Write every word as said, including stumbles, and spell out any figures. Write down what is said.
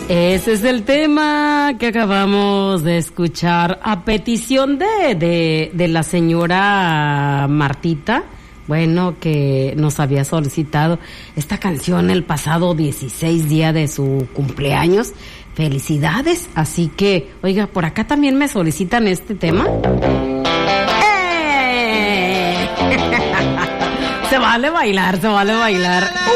Ese es el tema que acabamos de escuchar a petición de, de, de la señora Martita, bueno, que nos había solicitado esta canción el pasado dieciséis día de su cumpleaños. Felicidades. Así que, oiga, por acá también me solicitan este tema. ¡Eh! Se vale bailar, se vale bailar.